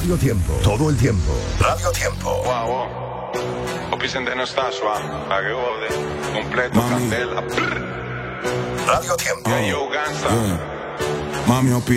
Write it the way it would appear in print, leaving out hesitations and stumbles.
Radio Tiempo, todo el tiempo. Radio Tiempo. Wow. Opicente no está suave, pa' que jode. Completo, candela. Radio Tiempo. Yo, Gansa. Mami,